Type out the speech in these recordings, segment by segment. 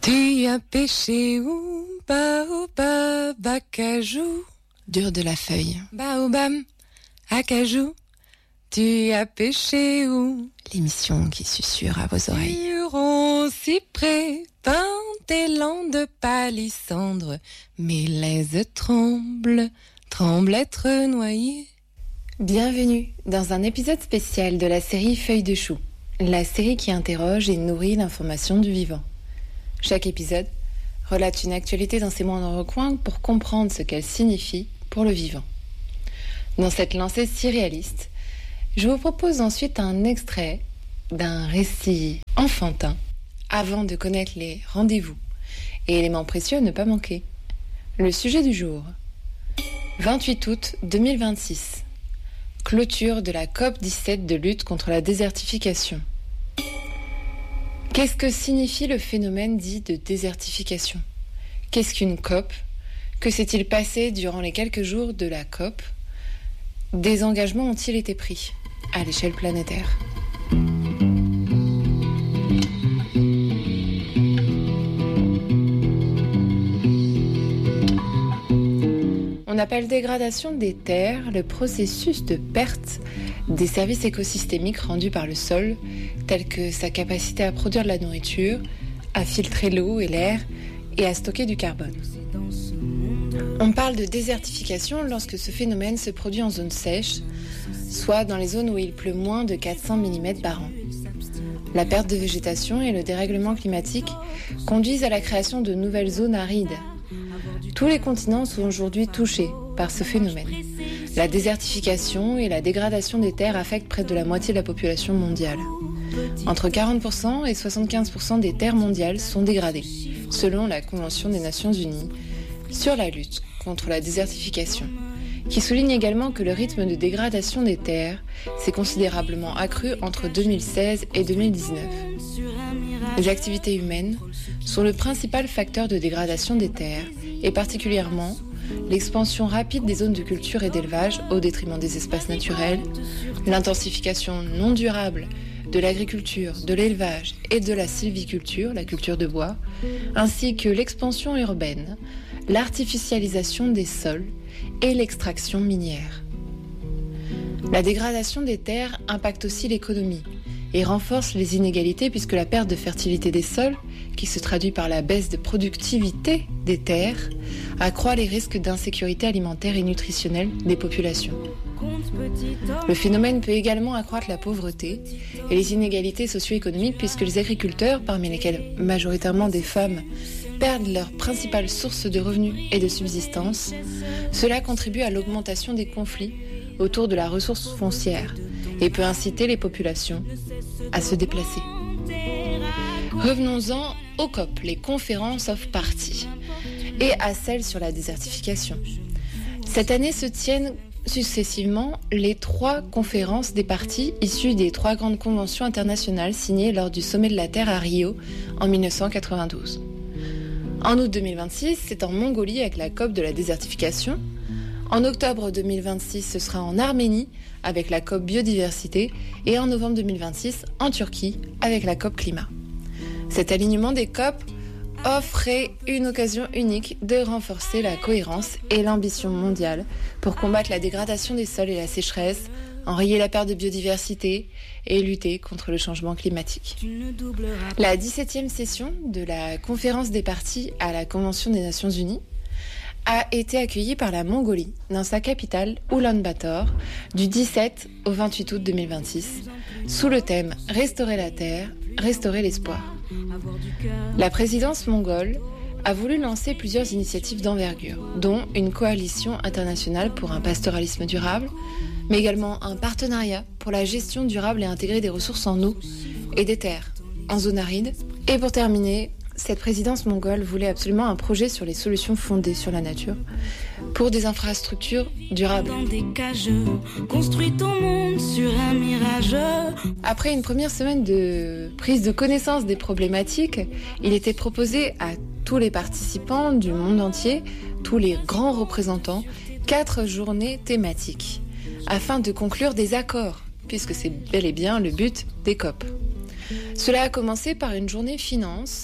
Tu as pêché où? Baobab, acajou. Dur de la feuille. Baobab, acajou. Tu as pêché où? L'émission qui susurre à vos oreilles. Huron, cyprès, pin, élan de palissandre. Mes laises tremblent, tremblent être noyées. Bienvenue dans un épisode spécial de la série Feuilles de chou, la série qui interroge et nourrit l'information du vivant. Chaque épisode relate une actualité dans ses moindres recoins pour comprendre ce qu'elle signifie pour le vivant. Dans cette lancée si réaliste, je vous propose ensuite un extrait d'un récit enfantin avant de connaître les rendez-vous et éléments précieux à ne pas manquer. Le sujet du jour, 28 août 2026, clôture de la COP17 de lutte contre la désertification. Qu'est-ce que signifie le phénomène dit de désertification? Qu'est-ce qu'une COP? Que s'est-il passé durant les quelques jours de la COP? Des engagements ont-ils été pris à l'échelle planétaire? On appelle dégradation des terres le processus de perte des services écosystémiques rendus par le sol, tels que sa capacité à produire de la nourriture, à filtrer l'eau et l'air et à stocker du carbone. On parle de désertification lorsque ce phénomène se produit en zone sèche, soit dans les zones où il pleut moins de 400 mm par an. La perte de végétation et le dérèglement climatique conduisent à la création de nouvelles zones arides. Tous les continents sont aujourd'hui touchés par ce phénomène. La désertification et la dégradation des terres affectent près de la moitié de la population mondiale. Entre 40% et 75% des terres mondiales sont dégradées, selon la Convention des Nations Unies sur la lutte contre la désertification, qui souligne également que le rythme de dégradation des terres s'est considérablement accru entre 2016 et 2019. Les activités humaines sont le principal facteur de dégradation des terres, et particulièrement l'expansion rapide des zones de culture et d'élevage au détriment des espaces naturels, l'intensification non durable de l'agriculture, de l'élevage et de la sylviculture, la culture de bois, ainsi que l'expansion urbaine, l'artificialisation des sols et l'extraction minière. La dégradation des terres impacte aussi l'économie et renforce les inégalités puisque la perte de fertilité des sols, qui se traduit par la baisse de productivité des terres, accroît les risques d'insécurité alimentaire et nutritionnelle des populations. Le phénomène peut également accroître la pauvreté et les inégalités socio-économiques puisque les agriculteurs, parmi lesquels majoritairement des femmes, perdent leur principale source de revenus et de subsistance. Cela contribue à l'augmentation des conflits autour de la ressource foncière et peut inciter les populations à se déplacer. Revenons-en aux COP, les Conference of Parties, et à celles sur la désertification. Cette année se tiennent successivement les 3 conférences des parties issues des 3 grandes conventions internationales signées lors du Sommet de la Terre à Rio en 1992. En août 2026, c'est en Mongolie avec la COP de la désertification. En octobre 2026, ce sera en Arménie avec la COP biodiversité et en novembre 2026 en Turquie avec la COP climat. Cet alignement des COP offrait une occasion unique de renforcer la cohérence et l'ambition mondiale pour combattre la dégradation des sols et la sécheresse, enrayer la perte de biodiversité et lutter contre le changement climatique. La 17e session de la conférence des parties à la Convention des Nations Unies a été accueillie par la Mongolie dans sa capitale Oulan-Bator du 17 au 28 août 2026 sous le thème « Restaurer la terre, restaurer l'espoir ». La présidence mongole a voulu lancer plusieurs initiatives d'envergure, dont une coalition internationale pour un pastoralisme durable, mais également un partenariat pour la gestion durable et intégrée des ressources en eau et des terres en zone aride. Et pour terminer, cette présidence mongole voulait absolument un projet sur les solutions fondées sur la nature pour des infrastructures durables. Dans des cages, construis ton monde sur un mirage. Après une première semaine de prise de connaissance des problématiques, il était proposé à tous les participants du monde entier, tous les grands représentants, 4 journées thématiques afin de conclure des accords, puisque c'est bel et bien le but des COP. Cela a commencé par une journée finance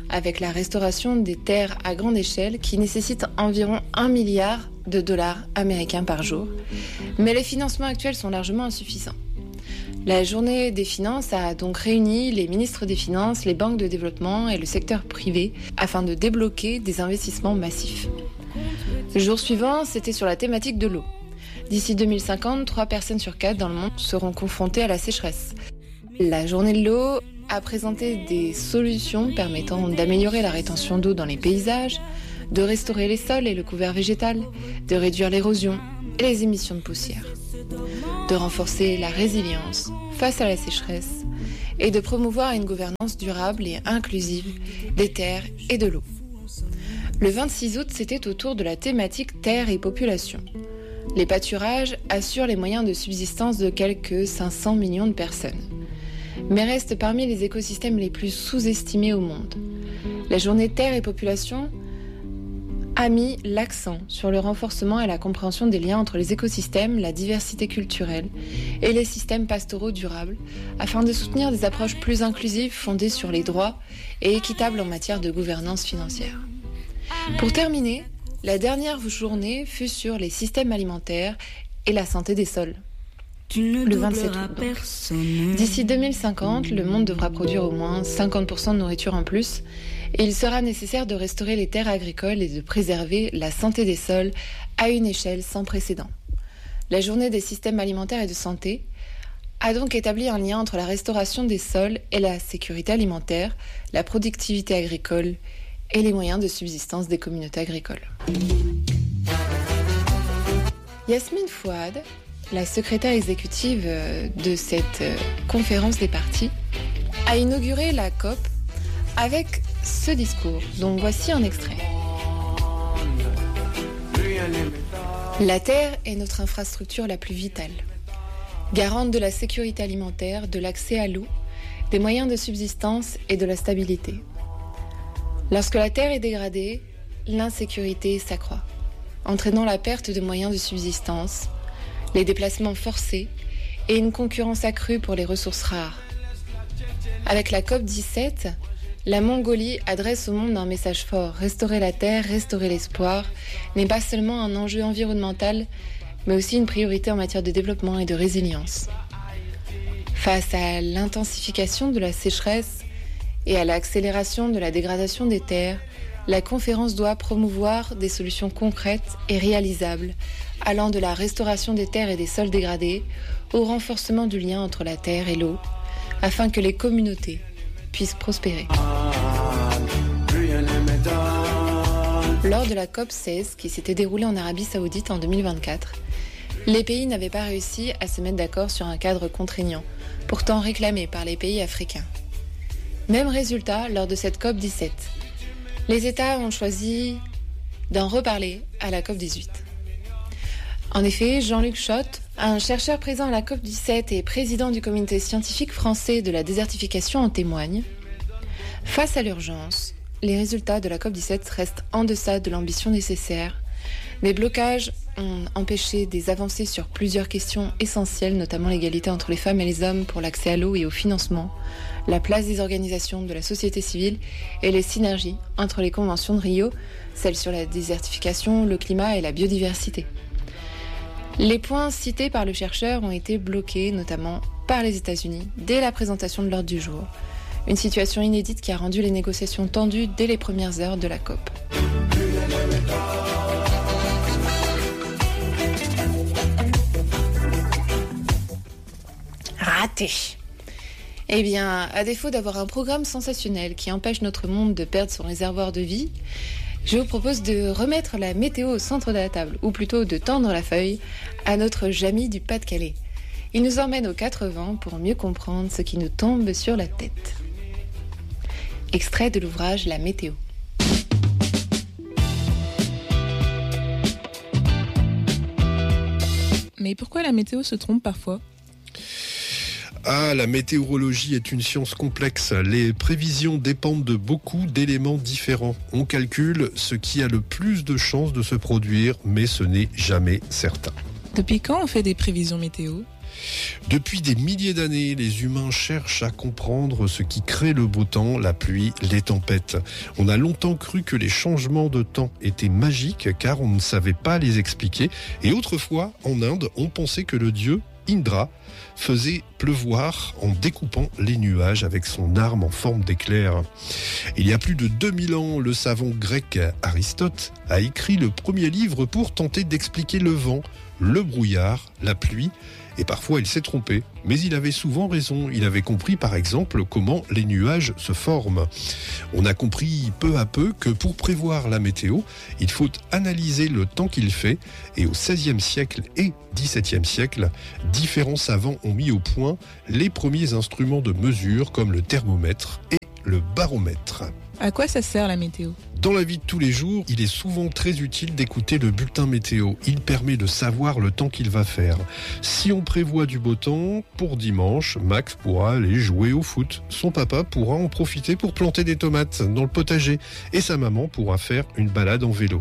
avec la restauration des terres à grande échelle qui nécessite environ 1 milliard de dollars américains par jour. Mais les financements actuels sont largement insuffisants. La journée des finances a donc réuni les ministres des Finances, les banques de développement et le secteur privé afin de débloquer des investissements massifs. Le jour suivant, c'était sur la thématique de l'eau. D'ici 2050, 3 personnes sur 4 dans le monde seront confrontées à la sécheresse. La journée de l'eau a présenté des solutions permettant d'améliorer la rétention d'eau dans les paysages, de restaurer les sols et le couvert végétal, de réduire l'érosion et les émissions de poussière, de renforcer la résilience face à la sécheresse et de promouvoir une gouvernance durable et inclusive des terres et de l'eau. Le 26 août, c'était autour de la thématique terre et population. Les pâturages assurent les moyens de subsistance de quelques 500 millions de personnes, mais restent parmi les écosystèmes les plus sous-estimés au monde. La journée Terre et Population a mis l'accent sur le renforcement et la compréhension des liens entre les écosystèmes, la diversité culturelle et les systèmes pastoraux durables, afin de soutenir des approches plus inclusives fondées sur les droits et équitables en matière de gouvernance financière. Pour terminer, la dernière journée fut sur les systèmes alimentaires et la santé des sols. Le 27 août. D'ici 2050, le monde devra produire au moins 50% de nourriture en plus et il sera nécessaire de restaurer les terres agricoles et de préserver la santé des sols à une échelle sans précédent. La journée des systèmes alimentaires et de santé a donc établi un lien entre la restauration des sols et la sécurité alimentaire, la productivité agricole et les moyens de subsistance des communautés agricoles. Yasmine Fouad, la secrétaire exécutive de cette conférence des parties, a inauguré la COP avec ce discours, dont voici un extrait. La terre est notre infrastructure la plus vitale, garante de la sécurité alimentaire, de l'accès à l'eau, des moyens de subsistance et de la stabilité. Lorsque la terre est dégradée, l'insécurité s'accroît, entraînant la perte de moyens de subsistance, les déplacements forcés et une concurrence accrue pour les ressources rares. Avec la COP17, la Mongolie adresse au monde un message fort. Restaurer la terre, restaurer l'espoir n'est pas seulement un enjeu environnemental, mais aussi une priorité en matière de développement et de résilience. Face à l'intensification de la sécheresse et à l'accélération de la dégradation des terres, la conférence doit promouvoir des solutions concrètes et réalisables, allant de la restauration des terres et des sols dégradés au renforcement du lien entre la terre et l'eau, afin que les communautés puissent prospérer. Lors de la COP 16, qui s'était déroulée en Arabie Saoudite en 2024, les pays n'avaient pas réussi à se mettre d'accord sur un cadre contraignant, pourtant réclamé par les pays africains. Même résultat lors de cette COP 17. Les États ont choisi d'en reparler à la COP 18. En effet, Jean-Luc Schott, un chercheur présent à la COP 17 et président du comité scientifique français de la désertification, en témoigne. Face à l'urgence, les résultats de la COP 17 restent en deçà de l'ambition nécessaire. Des blocages ont empêché des avancées sur plusieurs questions essentielles, notamment l'égalité entre les femmes et les hommes pour l'accès à l'eau et au financement, la place des organisations de la société civile et les synergies entre les conventions de Rio, celles sur la désertification, le climat et la biodiversité. Les points cités par le chercheur ont été bloqués, notamment par les États-Unis, dès la présentation de l'ordre du jour. Une situation inédite qui a rendu les négociations tendues dès les premières heures de la COP. Raté. Eh bien, à défaut d'avoir un programme sensationnel qui empêche notre monde de perdre son réservoir de vie, je vous propose de remettre la météo au centre de la table, ou plutôt de tendre la feuille à notre Jamy du Pas-de-Calais. Il nous emmène aux 4 vents pour mieux comprendre ce qui nous tombe sur la tête. Extrait de l'ouvrage La météo. Mais pourquoi la météo se trompe parfois ? La météorologie est une science complexe. Les prévisions dépendent de beaucoup d'éléments différents. On calcule ce qui a le plus de chances de se produire, mais ce n'est jamais certain. Depuis quand on fait des prévisions météo ? Depuis des milliers d'années, les humains cherchent à comprendre ce qui crée le beau temps, la pluie, les tempêtes. On a longtemps cru que les changements de temps étaient magiques car on ne savait pas les expliquer. Et autrefois, en Inde, on pensait que le dieu Indra faisait pleuvoir en découpant les nuages avec son arme en forme d'éclair. Il y a plus de 2000 ans, le savant grec Aristote a écrit le premier livre pour tenter d'expliquer le vent, le brouillard, la pluie. Et parfois, il s'est trompé. Mais il avait souvent raison. Il avait compris, par exemple, comment les nuages se forment. On a compris peu à peu que pour prévoir la météo, il faut analyser le temps qu'il fait. Et au XVIe siècle et XVIIe siècle, différents savants ont mis au point les premiers instruments de mesure comme le thermomètre et le baromètre. À quoi ça sert la météo ? Dans la vie de tous les jours, il est souvent très utile d'écouter le bulletin météo. Il permet de savoir le temps qu'il va faire. Si on prévoit du beau temps, pour dimanche, Max pourra aller jouer au foot. Son papa pourra en profiter pour planter des tomates dans le potager. Et sa maman pourra faire une balade en vélo.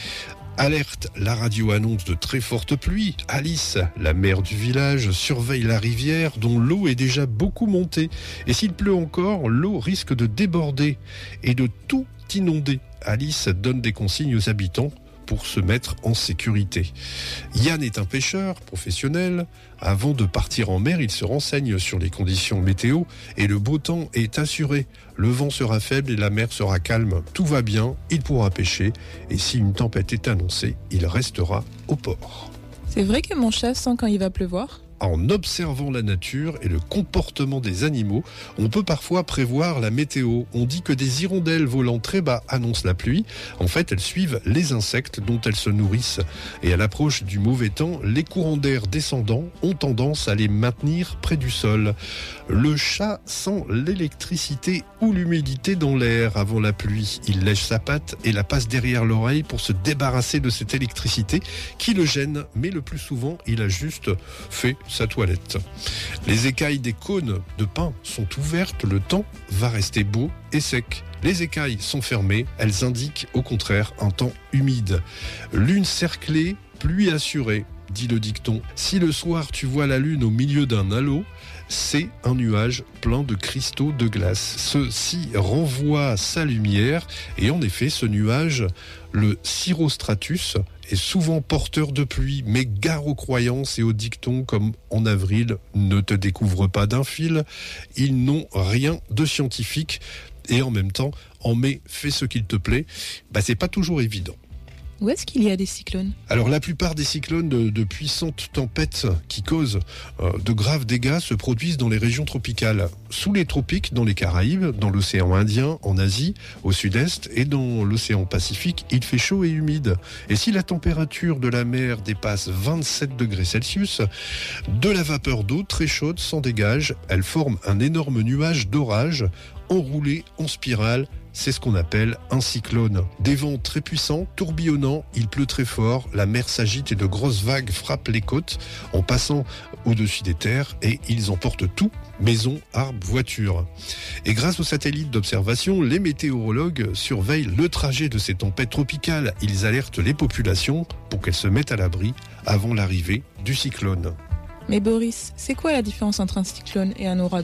Alerte, la radio annonce de très fortes pluies. Alice, la mère du village, surveille la rivière dont l'eau est déjà beaucoup montée. Et s'il pleut encore, l'eau risque de déborder et de tout inonder. Alice donne des consignes aux habitants pour se mettre en sécurité. Yann est un pêcheur professionnel. Avant de partir en mer, il se renseigne sur les conditions météo et le beau temps est assuré. Le vent sera faible et la mer sera calme. Tout va bien, il pourra pêcher et si une tempête est annoncée, il restera au port. C'est vrai que mon chat sent quand il va pleuvoir ? En observant la nature et le comportement des animaux, on peut parfois prévoir la météo. On dit que des hirondelles volant très bas annoncent la pluie. En fait, elles suivent les insectes dont elles se nourrissent. Et à l'approche du mauvais temps, les courants d'air descendants ont tendance à les maintenir près du sol. Le chat sent l'électricité ou l'humidité dans l'air avant la pluie. Il lèche sa patte et la passe derrière l'oreille pour se débarrasser de cette électricité qui le gêne. Mais le plus souvent, il a juste fait sa toilette. Les écailles des cônes de pin sont ouvertes, le temps va rester beau et sec. Les écailles sont fermées, elles indiquent au contraire un temps humide. Lune cerclée, pluie assurée, dit le dicton. Si le soir tu vois la lune au milieu d'un halo, c'est un nuage plein de cristaux de glace. Ceci renvoie sa lumière et en effet ce nuage, le cirrostratus, est souvent porteur de pluie, mais gare aux croyances et aux dictons comme en avril, ne te découvre pas d'un fil. Ils n'ont rien de scientifique et en même temps, en mai, fais ce qu'il te plaît. C'est pas toujours évident. Où est-ce qu'il y a des cyclones ? Alors la plupart des cyclones de puissantes tempêtes qui causent de graves dégâts se produisent dans les régions tropicales. Sous les tropiques, dans les Caraïbes, dans l'océan Indien, en Asie, au sud-est et dans l'océan Pacifique, il fait chaud et humide. Et si la température de la mer dépasse 27 degrés Celsius, de la vapeur d'eau très chaude s'en dégage. Elle forme un énorme nuage d'orage enroulé en spirale. C'est ce qu'on appelle un cyclone. Des vents très puissants, tourbillonnants, il pleut très fort, la mer s'agite et de grosses vagues frappent les côtes en passant au-dessus des terres et ils emportent tout, maisons, arbres, voitures. Et grâce aux satellites d'observation, les météorologues surveillent le trajet de ces tempêtes tropicales. Ils alertent les populations pour qu'elles se mettent à l'abri avant l'arrivée du cyclone. Mais Boris, c'est quoi la différence entre un cyclone et un ouragan ?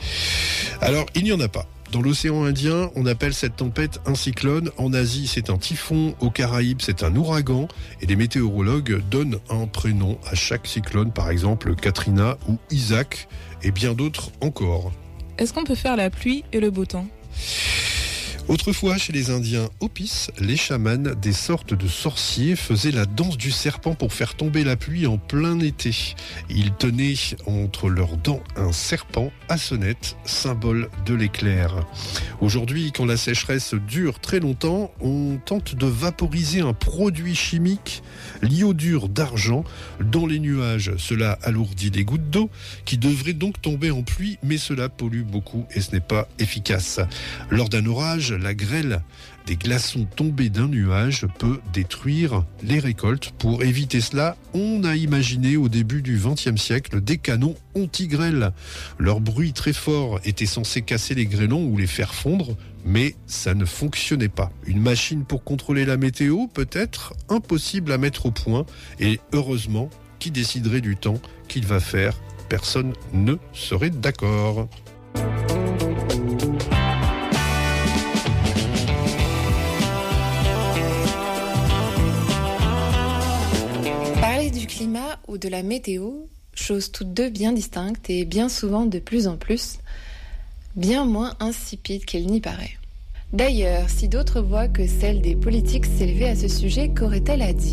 Alors, il n'y en a pas. Dans l'océan Indien, on appelle cette tempête un cyclone. En Asie, c'est un typhon. Aux Caraïbes, c'est un ouragan. Et les météorologues donnent un prénom à chaque cyclone, par exemple Katrina ou Isaac, et bien d'autres encore. Est-ce qu'on peut faire la pluie et le beau temps ? Autrefois, chez les Indiens Hopis, les chamans, des sortes de sorciers, faisaient la danse du serpent pour faire tomber la pluie en plein été. Ils tenaient entre leurs dents un serpent à sonnette, symbole de l'éclair. Aujourd'hui, quand la sécheresse dure très longtemps, on tente de vaporiser un produit chimique, l'iodure d'argent, dans les nuages. Cela alourdit les gouttes d'eau qui devraient donc tomber en pluie, mais cela pollue beaucoup et ce n'est pas efficace. Lors d'un orage, la grêle des glaçons tombés d'un nuage peut détruire les récoltes. Pour éviter cela, on a imaginé au début du XXe siècle des canons anti-grêle. Leur bruit très fort était censé casser les grêlons ou les faire fondre, mais ça ne fonctionnait pas. Une machine pour contrôler la météo, peut-être impossible à mettre au point, et heureusement qui déciderait du temps qu'il va faire. Personne ne serait d'accord. Parler du climat ou de la météo, choses toutes deux bien distinctes et bien souvent de plus en plus, bien moins insipides qu'elle n'y paraît. D'ailleurs, si d'autres voix que celles des politiques s'élevaient à ce sujet, qu'auraient-elles à dire ?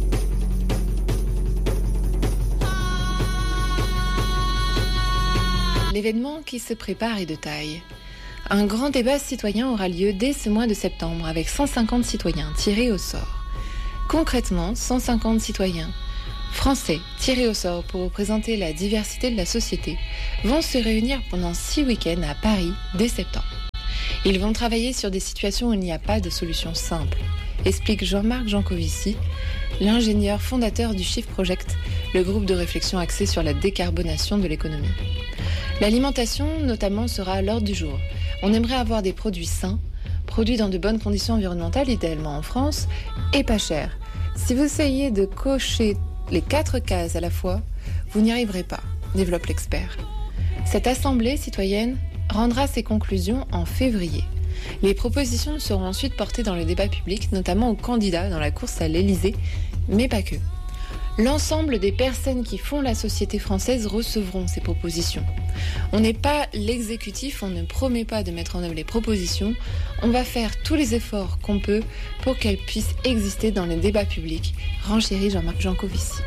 L'événement qui se prépare est de taille. Un grand débat citoyen aura lieu dès ce mois de septembre avec 150 citoyens tirés au sort. Concrètement, 150 citoyens français tirés au sort pour représenter la diversité de la société vont se réunir pendant 6 week-ends à Paris dès septembre. Ils vont travailler sur des situations où il n'y a pas de solution simple, explique Jean-Marc Jancovici, l'ingénieur fondateur du Shift Project, le groupe de réflexion axé sur la décarbonation de l'économie. L'alimentation, notamment, sera à l'ordre du jour. On aimerait avoir des produits sains, produits dans de bonnes conditions environnementales, idéalement en France, et pas chers. Si vous essayez de cocher les 4 cases à la fois, vous n'y arriverez pas, développe l'expert. Cette assemblée citoyenne rendra ses conclusions en février. Les propositions seront ensuite portées dans le débat public, notamment aux candidats dans la course à l'Elysée, mais pas que. L'ensemble des personnes qui font la société française recevront ces propositions. On n'est pas l'exécutif, on ne promet pas de mettre en œuvre les propositions, on va faire tous les efforts qu'on peut pour qu'elles puissent exister dans les débats publics, renchérit Jean-Marc Jancovici.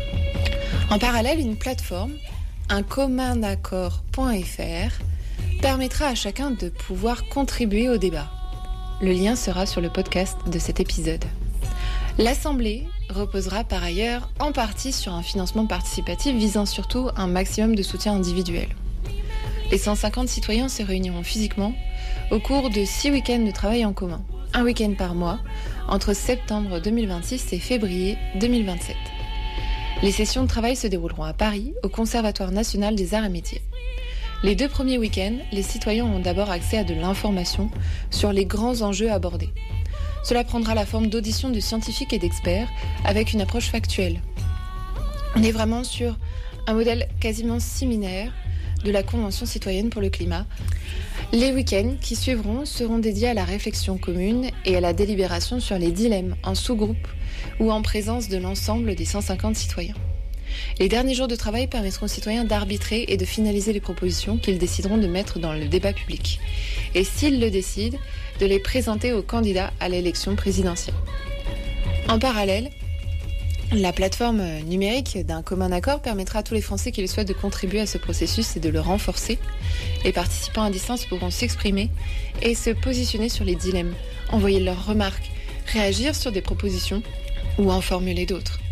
En parallèle, une plateforme, un communaccord.fr, permettra à chacun de pouvoir contribuer au débat. Le lien sera sur le podcast de cet épisode. L'Assemblée reposera par ailleurs en partie sur un financement participatif visant surtout un maximum de soutien individuel. Les 150 citoyens se réuniront physiquement au cours de 6 week-ends de travail en commun, un week-end par mois, entre septembre 2026 et février 2027. Les sessions de travail se dérouleront à Paris, au Conservatoire national des arts et métiers. Les 2 premiers week-ends, les citoyens ont d'abord accès à de l'information sur les grands enjeux abordés. Cela prendra la forme d'auditions de scientifiques et d'experts avec une approche factuelle. On est vraiment sur un modèle quasiment similaire de la Convention citoyenne pour le climat. Les week-ends qui suivront seront dédiés à la réflexion commune et à la délibération sur les dilemmes en sous-groupe ou en présence de l'ensemble des 150 citoyens. Les derniers jours de travail permettront aux citoyens d'arbitrer et de finaliser les propositions qu'ils décideront de mettre dans le débat public. Et s'ils le décident, de les présenter aux candidats à l'élection présidentielle. En parallèle, la plateforme numérique d'un commun accord permettra à tous les Français qui le souhaitent de contribuer à ce processus et de le renforcer. Les participants à distance pourront s'exprimer et se positionner sur les dilemmes, envoyer leurs remarques, réagir sur des propositions ou en formuler d'autres.